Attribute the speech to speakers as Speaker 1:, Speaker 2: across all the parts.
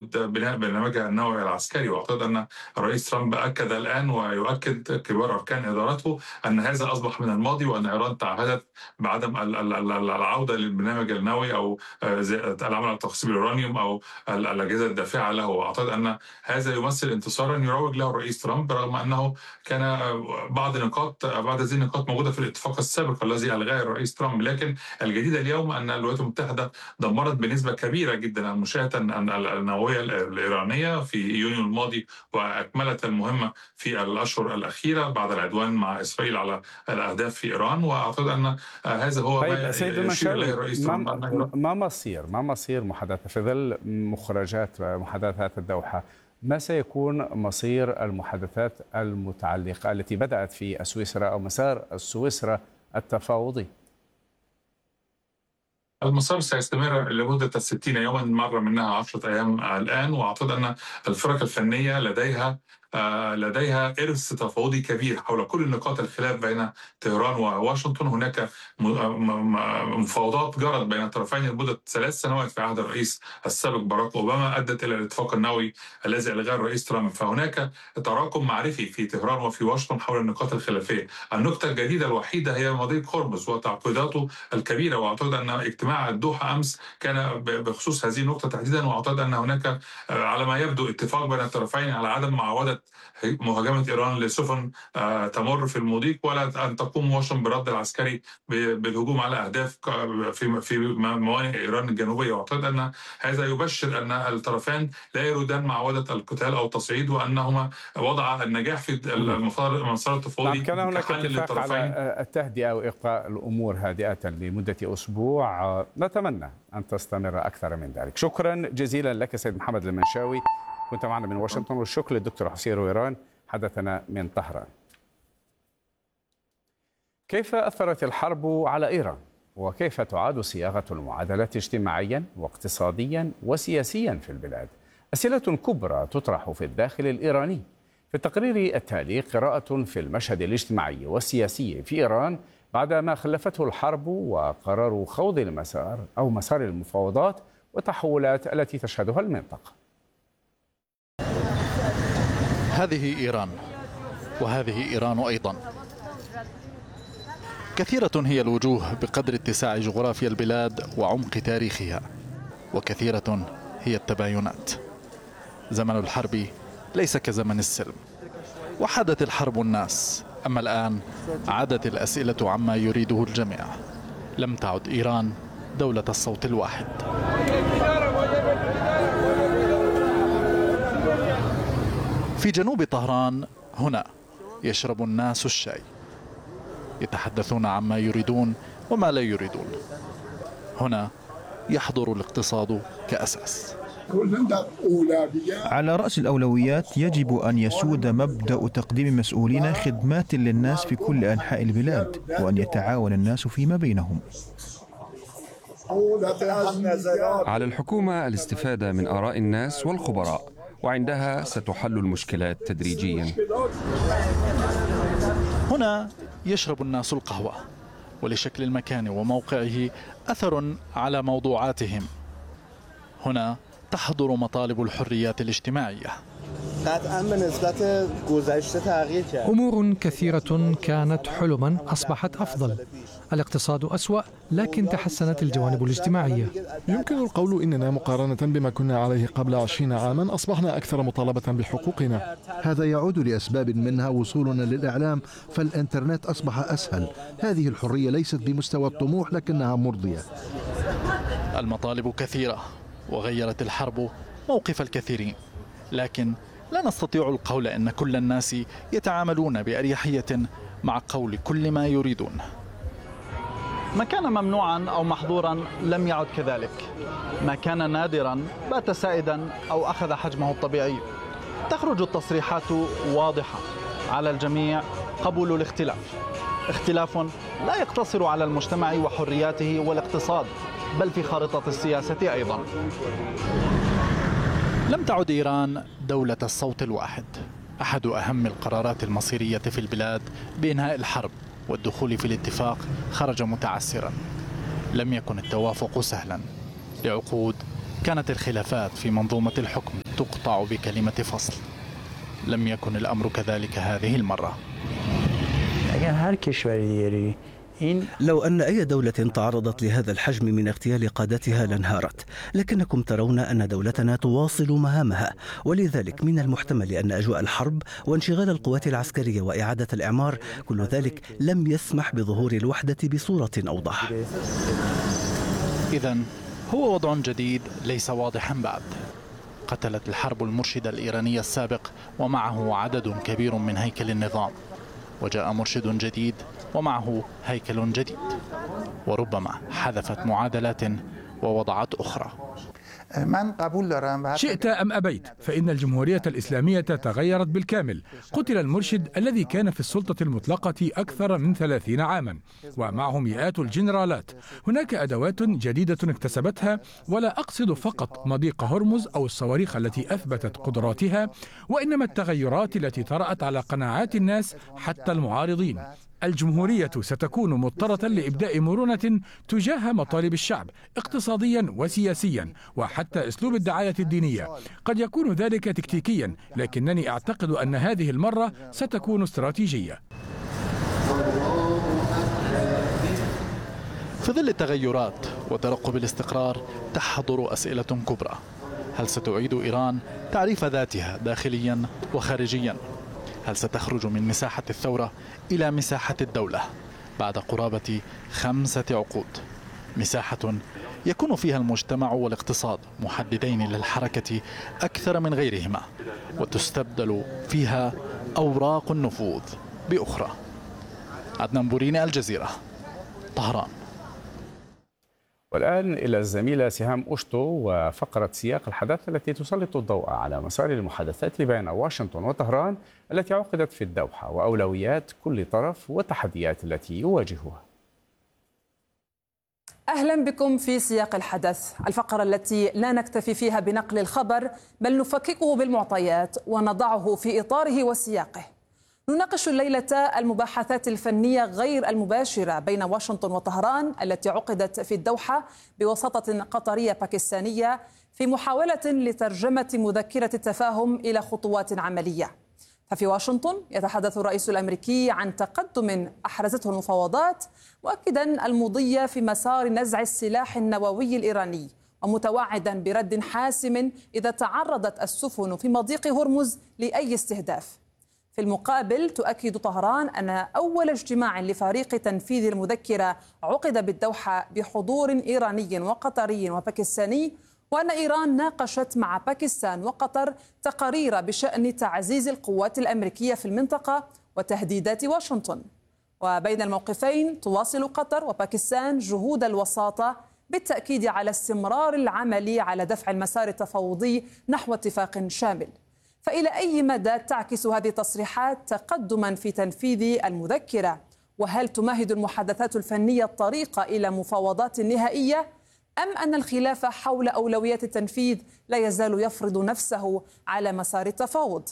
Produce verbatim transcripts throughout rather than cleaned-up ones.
Speaker 1: وجود بناء برنامجها النووي العسكري. واعتقد أن الرئيس ترامب أكد الآن ويؤكد كبار أركان إدارته أن هذا أصبح من الماضي، وأن إيران تعهدت بعدم العودة للبرنامج النووي أو العمل على تخصيب اليورانيوم أو الأجهزة الدافعة له. وأعتقد أن هذا يمثل انتصارا يروج له الرئيس ترامب، رغم أنه كان بعض نقاط بعض هذه النقاط موجودة في الاتفاق السابق الذي ألغاه الرئيس ترامب. لكن الجديد اليوم أن الولايات المتحدة دمرت بنسبة كبيرة جدا المنشآت النووية الإيرانية في يونيو الماضي، وأكملت المهمة في الأشهر الأخيرة بعد العدوان مع إسرائيل على الأهداف في إيران. وأعتقد أن هذا هو
Speaker 2: طيب
Speaker 1: ما
Speaker 2: سيد
Speaker 1: يشير إليه
Speaker 2: المنشاوي،
Speaker 1: الرئيس ترامب.
Speaker 2: ما, ما مصير ما مصير محادثة في ظل مخرجات محادثات الدوحة؟ ما سيكون مصير المحادثات المتعلقة التي بدأت في سويسرا أو مسار سويسرا التفاوضي؟
Speaker 1: المسار سيستمر لمدة ستين يوما، مرة منها عشرة أيام الآن. وأعتقد أن الفرق الفنية لديها لديها إرث تفاوضي كبير حول كل نقاط الخلاف بين طهران وواشنطن. هناك مفاوضات جرت بين الطرفين لمدة ثلاث سنوات في عهد الرئيس السابق باراك أوباما، أدت إلى الاتفاق النووي الذي ألغاه الرئيس ترامب. فهناك تراكم معرفي في طهران وفي واشنطن حول النقاط الخلافية. النقطة الجديدة الوحيدة هي مضيق هرمز وتعقيداته الكبيرة. وأعتقد أن اجتماع الدوحة أمس كان بخصوص هذه النقطة تحديدا. وأعتقد أن هناك على ما يبدو اتفاق بين الطرفين على عدم معاودة مهاجمة إيران لسفن تمر في المضيق، ولا أن تقوم واشنطن بالرد العسكري بالهجوم على أهداف في في موانئ إيران الجنوبية. وأعتقد أن هذا يبشر أن الطرفان لا يريدان معاودة القتال أو التصعيد، وأنهما وضع النجاح في المسار التفاوضي.
Speaker 2: نعم، كان هناك اتفاق على التهدئة وإبقاء الأمور هادئة لمدة أسبوع، نتمنى أن تستمر أكثر من ذلك. شكرا جزيلا لك سيد محمد المنشاوي، كنت معنا من واشنطن، والشكر للدكتور حسين رويران حدثنا من طهران. كيف أثرت الحرب على إيران؟ وكيف تعاد صياغة المعادلة اجتماعيا واقتصاديا وسياسيا في البلاد؟ أسئلة كبرى تطرح في الداخل الإيراني. في التقرير التالي قراءة في المشهد الاجتماعي والسياسي في إيران بعدما خلفته الحرب وقرار خوض المسار أو مسار المفاوضات والتحولات التي تشهدها المنطقة.
Speaker 3: هذه إيران، وهذه إيران أيضا. كثيرة هي الوجوه بقدر اتساع جغرافيا البلاد وعمق تاريخها، وكثيرة هي التباينات. زمن الحرب ليس كزمن السلم، وحدت الحرب الناس، أما الآن عادت الأسئلة عما يريده الجميع. لم تعد إيران دولة الصوت الواحد. في جنوب طهران هنا يشرب الناس الشاي، يتحدثون عما يريدون وما لا يريدون. هنا يحضر الاقتصاد كأساس.
Speaker 4: على رأس الأولويات يجب أن يسود مبدأ تقديم مسؤولين خدمات للناس في كل أنحاء البلاد، وأن يتعاون الناس فيما بينهم.
Speaker 5: على الحكومة الاستفادة من آراء الناس والخبراء، وعندها ستحل المشكلات تدريجيا.
Speaker 3: هنا يشرب الناس القهوة، ولشكل المكان وموقعه أثر على موضوعاتهم. هنا تحضر مطالب الحريات الاجتماعية.
Speaker 6: أمور كثيرة كانت حلما أصبحت أفضل. الاقتصاد أسوأ، لكن تحسنت الجوانب الاجتماعية.
Speaker 7: يمكن القول إننا مقارنة بما كنا عليه قبل عشرين عاما أصبحنا أكثر مطالبة بحقوقنا.
Speaker 8: هذا يعود لأسباب منها وصولنا للإعلام، فالإنترنت أصبح أسهل. هذه الحرية ليست بمستوى الطموح لكنها مرضية.
Speaker 3: المطالب كثيرة، وغيرت الحرب موقف الكثيرين، لكن لا نستطيع القول أن كل الناس يتعاملون بأريحية مع قول كل ما يريدون. ما كان ممنوعا أو محظورا لم يعد كذلك. ما كان نادرا بات سائدا أو أخذ حجمه الطبيعي. تخرج التصريحات واضحة، على الجميع قبول الاختلاف. اختلاف لا يقتصر على المجتمع وحرياته والاقتصاد، بل في خارطة السياسة أيضا. لم تعد إيران دولة الصوت الواحد. أحد أهم القرارات المصيرية في البلاد بإنهاء الحرب والدخول في الاتفاق خرج متعسرا. لم يكن التوافق سهلا. لعقود كانت الخلافات في منظومة الحكم تقطع بكلمة فصل. لم يكن الأمر كذلك هذه المرة.
Speaker 9: لو أن أي دولة تعرضت لهذا الحجم من اغتيال قادتها لانهارت، لكنكم ترون أن دولتنا تواصل مهامها، ولذلك من المحتمل أن أجواء الحرب وانشغال القوات العسكرية وإعادة الإعمار كل ذلك لم يسمح بظهور الوحدة بصورة أوضح.
Speaker 3: إذن هو وضع جديد ليس واضحا بعد. قتلت الحرب المرشد الإيراني السابق ومعه عدد كبير من هيكل النظام، وجاء مرشد جديد ومعه هيكل جديد، وربما حذفت معادلات ووضعت أخرى.
Speaker 10: شئت أم أبيت فإن الجمهورية الإسلامية تغيرت بالكامل. قتل المرشد الذي كان في السلطة المطلقة أكثر من ثلاثين عاما ومعه مئات الجنرالات. هناك أدوات جديدة اكتسبتها، ولا أقصد فقط مضيق هرمز أو الصواريخ التي أثبتت قدراتها، وإنما التغيرات التي طرأت على قناعات الناس حتى المعارضين. الجمهورية ستكون مضطرة لإبداء مرونة تجاه مطالب الشعب اقتصاديا وسياسيا، وحتى أسلوب الدعاية الدينية. قد يكون ذلك تكتيكيا، لكنني أعتقد أن هذه المرة ستكون استراتيجية.
Speaker 3: في ظل التغيرات وترقب الاستقرار تحضر أسئلة كبرى. هل ستعيد إيران تعريف ذاتها داخليا وخارجيا؟ هل ستخرج من مساحة الثورة إلى مساحة الدولة بعد قرابة خمسة عقود؟ مساحة يكون فيها المجتمع والاقتصاد محددين للحركة أكثر من غيرهما، وتستبدل فيها أوراق النفوذ بأخرى. عدنان بوريني، الجزيرة، طهران.
Speaker 2: والآن إلى الزميلة سهام أشطو وفقرة سياق الحدث التي تسلط الضوء على مسار المحادثات بين واشنطن وطهران التي عقدت في الدوحة، وأولويات كل طرف والتحديات التي يواجهها.
Speaker 11: أهلا بكم في سياق الحدث، الفقرة التي لا نكتفي فيها بنقل الخبر بل نفككه بالمعطيات ونضعه في إطاره وسياقه. نناقش الليلة المباحثات الفنية غير المباشرة بين واشنطن وطهران التي عقدت في الدوحة بوساطة قطرية باكستانية في محاولة لترجمة مذكرة التفاهم إلى خطوات عملية. ففي واشنطن يتحدث الرئيس الأمريكي عن تقدم أحرزته المفاوضات، مؤكدا المضي في مسار نزع السلاح النووي الإيراني، ومتوعدا برد حاسم إذا تعرضت السفن في مضيق هرمز لأي استهداف. في المقابل تؤكد طهران أن أول اجتماع لفريق تنفيذ المذكرة عقد بالدوحة بحضور إيراني وقطري وباكستاني، وأن إيران ناقشت مع باكستان وقطر تقارير بشأن تعزيز القوات الأمريكية في المنطقة وتهديدات واشنطن. وبين الموقفين تواصل قطر وباكستان جهود الوساطة بالتأكيد على استمرار العمل على دفع المسار التفاوضي نحو اتفاق شامل. فإلى أي مدى تعكس هذه التصريحات تقدما في تنفيذ المذكرة؟ وهل تمهد المحادثات الفنية الطريق إلى مفاوضات نهائية؟ أم أن الخلاف حول أولويات التنفيذ لا يزال يفرض نفسه على مسار التفاوض؟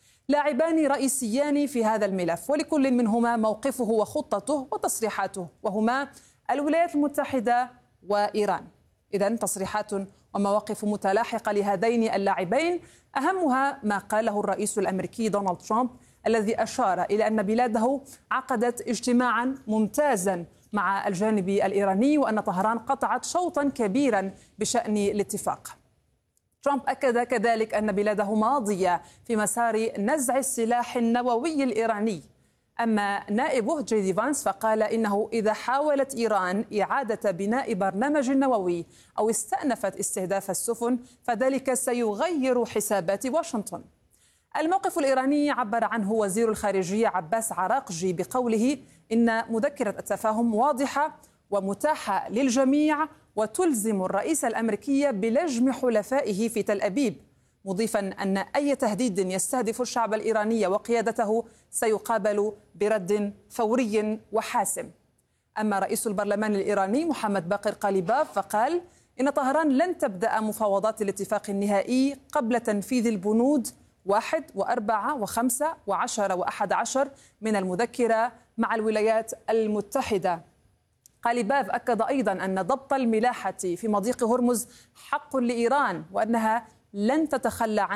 Speaker 11: لاعبان رئيسيان في هذا الملف، ولكل منهما موقفه وخطته وتصريحاته، وهما الولايات المتحدة وإيران. إذن تصريحات ومواقف متلاحقة لهذين اللاعبين، أهمها ما قاله الرئيس الأمريكي دونالد ترامب الذي أشار إلى أن بلاده عقدت اجتماعا ممتازا مع الجانب الإيراني، وأن طهران قطعت شوطا كبيرا بشأن الاتفاق. ترامب أكد كذلك أن بلاده ماضية في مسار نزع السلاح النووي الإيراني. أما نائبه جي دي فانس فقال إنه إذا حاولت إيران إعادة بناء برنامج نووي أو استأنفت استهداف السفن فذلك سيغير حسابات واشنطن. الموقف الإيراني عبر عنه وزير الخارجية عباس عراقجي بقوله إن مذكرة التفاهم واضحة ومتاحة للجميع وتلزم الرئيس الأمريكي بلجم حلفائه في تل أبيب، مضيفا أن أي تهديد يستهدف الشعب الإيراني وقيادته سيقابل برد فوري وحاسم. أما رئيس البرلمان الإيراني محمد باقر قاليباف فقال إن طهران لن تبدأ مفاوضات الاتفاق النهائي قبل تنفيذ البنود واحد وأربعة وخمسة وعشرة وأحد عشر من المذكرة مع الولايات المتحدة. قاليباف أكد أيضا أن ضبط الملاحة في مضيق هرمز حق لإيران وأنها لن تتخلى عن